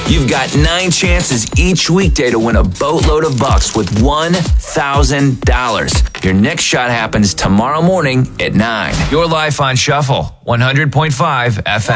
You've got 9 chances each weekday to win a boatload of bucks with $1,000. Your next shot happens tomorrow morning at 9. Your life on Shuffle, 100.5 FM.